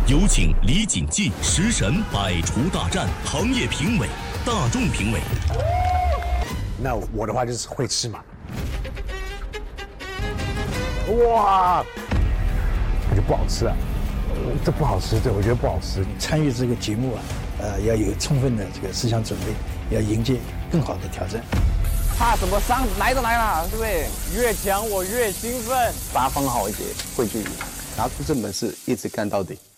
有请李锦记食神百厨大战行业评委、大众评委。 那我的话就是会吃嘛。哇，就不好吃了，这不好吃，对我觉得不好吃。 参与这个节目啊，要有充分的这个思想准备，要迎接更好的挑战。 怕什么伤？来都来了，对不对？越强我越兴奋。 八方豪杰汇聚，拿出这本事，一直干到底。